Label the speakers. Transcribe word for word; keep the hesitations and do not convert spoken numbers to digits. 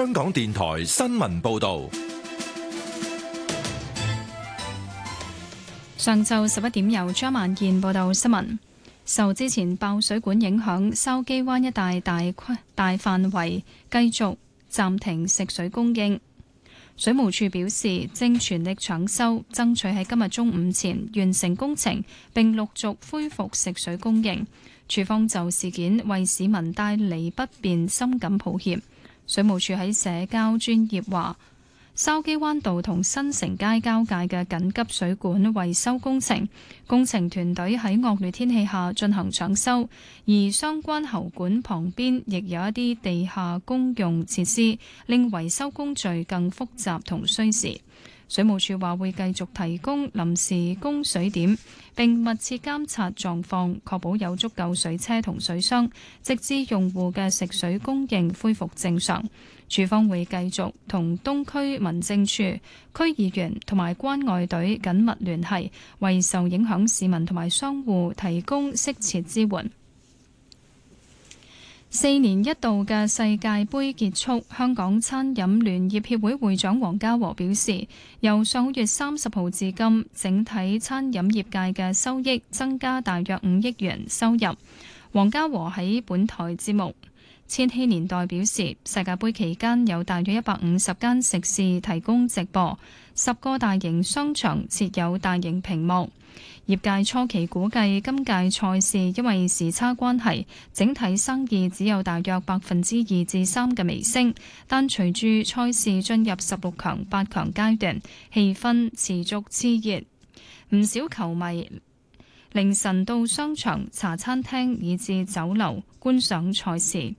Speaker 1: 香港電台新聞報道。
Speaker 2: 上晝十一點，由張萬燕報道新聞。受之前爆水管影響，筲箕灣一帶大規大範圍繼續暫停食水供應。水務署表示，正全力搶修，爭取喺今日中午前完成工程，並陸續恢復食水供應。署方就事件為市民帶嚟不便，深感抱歉。水務署喺社交專頁話，筲箕灣道同新城街交界嘅緊急水管維修工程，工程團隊喺惡劣天氣下進行搶修，而相關喉管旁邊亦有一啲地下公用設施，令維修工序更複雜同需時。水務署話會繼續提供臨時供水點，並密切監察狀況，確保有足夠水車同水箱，直至用戶嘅食水供應恢復正常。署方會繼續同東區民政處、區議員同埋關愛隊緊密聯繫，為受影響市民同埋商戶提供適切支援。四年一度嘅世界盃結束，香港餐飲聯業協會會長黃家和表示，由上個月三十號至今，整體餐飲業界嘅收益增加大約五億元收入。黃家和喺本台節目千禧年代表示，世界盃期間有大約一百五十間食肆提供直播，十個大型商場設有大型屏幕。業界初期估計今屆賽事因為時差關係，整體生意只有大約百分之二至三嘅微升，但隨住賽事進入十六強、八強階段，氣氛持續熾熱，唔少球迷凌晨到商場、茶餐廳以至酒樓觀賞賽事。